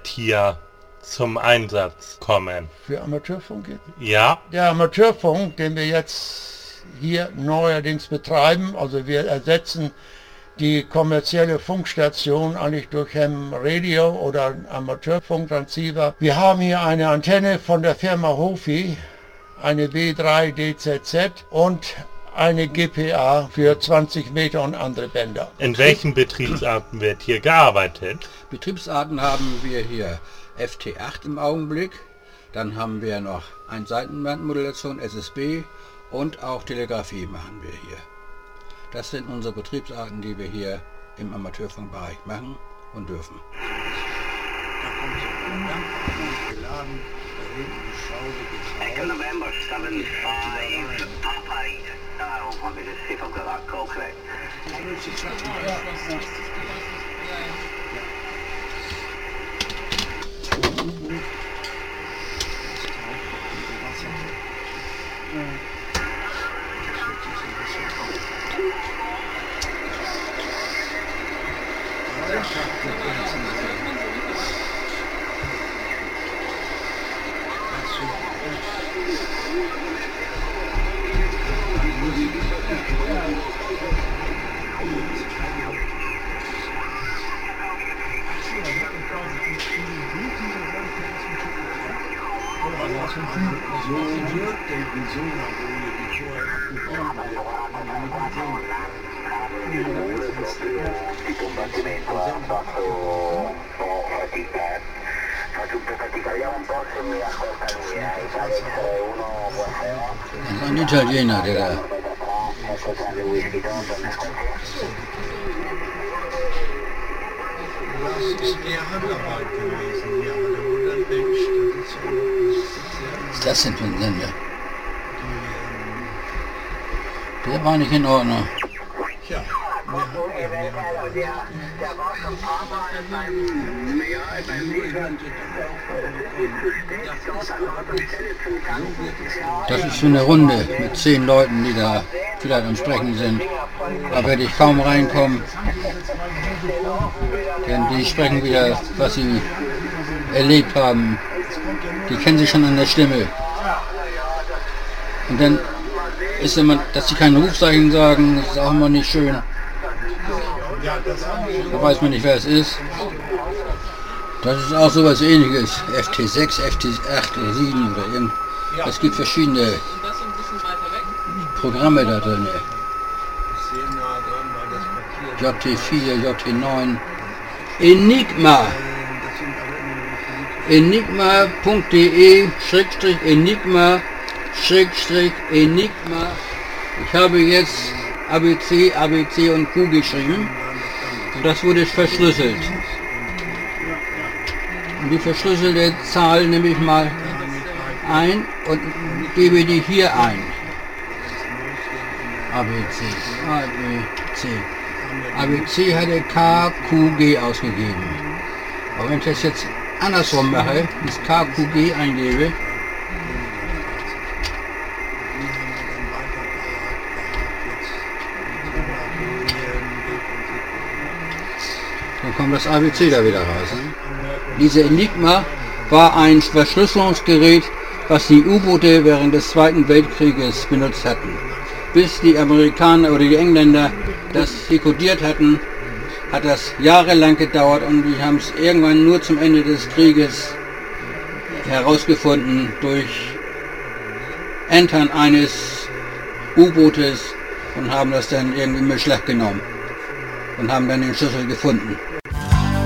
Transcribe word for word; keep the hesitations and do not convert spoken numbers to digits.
hier zum Einsatz kommen? Für Amateurfunk? Ja. Der Amateurfunk, den wir jetzt hier neuerdings betreiben, also wir ersetzen die kommerzielle Funkstation eigentlich durch Ham Radio oder Amateurfunktransceiver. Wir haben hier eine Antenne von der Firma Hofi, eine W drei D Z Z und eine G P A für zwanzig Meter und andere Bänder. In welchen Betriebsarten wird hier gearbeitet? Betriebsarten haben wir hier F T acht im Augenblick, dann haben wir noch eine Seitenbandmodulation, S S B und auch Telegrafie machen wir hier. Das sind unsere Betriebsarten, die wir hier im Amateurfunkbereich machen und dürfen. Da kommt so geladen, da hinten die Schraube geht Echo November seven five Papa eight. Now, let me just see if I've got that call correct. Ein Italiener, der da. Das ist eher Handarbeit gewesen, ja, da wurde ein Mensch, das ist so, Was ist das denn für ein Sender? Der war nicht in Ordnung. Tja, wir haben, ja, wir haben, Der war schon ein paar Mal beim, ja, beim Lieferant Das ist so eine Runde mit zehn Leuten, die da vielleicht am Sprechen sind. Da werde ich kaum reinkommen, denn die sprechen wieder, was sie erlebt haben. Die kennen sich schon an der Stimme. Und dann ist immer, dass sie keine Rufzeichen sagen, das ist auch immer nicht schön. Da weiß man nicht, wer es ist. Das ist auch sowas Ähnliches. F T sechs, F T acht oder sieben oder irgend. Es gibt verschiedene Programme da drin. J T vier, J T neun. Enigma. Enigma punkt de Schrägstrich Enigma Schrägstrich Enigma. Ich habe jetzt A B C, A B C und Q geschrieben. Und das wurde verschlüsselt. Und die verschlüsselte Zahl nehme ich mal ein und gebe die hier ein. A B C, A B C. A B C hatte K Q G ausgegeben. Aber wenn ich das jetzt andersrum mache, das K Q G eingebe, dann kommt das A B C da wieder raus. Ne? Diese Enigma war ein Verschlüsselungsgerät, was die U-Boote während des Zweiten Weltkrieges benutzt hatten. Bis die Amerikaner oder die Engländer das dekodiert hatten, hat das jahrelang gedauert und die haben es irgendwann nur zum Ende des Krieges herausgefunden durch Entern eines U-Bootes und haben das dann irgendwie in Beschlag genommen und haben dann den Schlüssel gefunden.